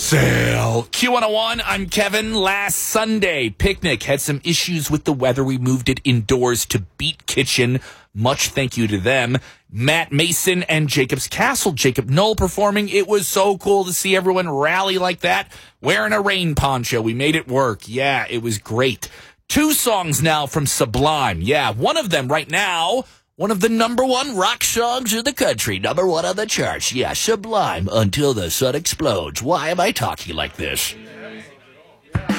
sail. Q101, I'm Kevin. Last Sunday, Picnic had some issues with the weather. We moved it indoors to Beat Kitchen. Much thank you to them. Matt Mason and Jacob's Castle, Jacob Knoll performing. It was so cool to see everyone rally like that, wearing a rain poncho. We made it work. Yeah, it was great. 2 songs now from Sublime. Yeah, one of them right now, one of the number 1 rock songs in the country. Number 1 on the charts. Yeah, Sublime, Until the Sun Explodes. Why am I talking like this?